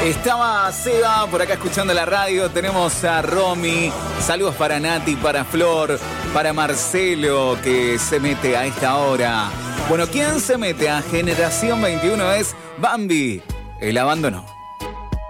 Estaba Seba por acá escuchando la radio. Tenemos a Romy. Saludos para Nati, para Flor, para Marcelo, que se mete a esta hora. Bueno, ¿quién se mete a Generación 21? Es Bambi. El abandono.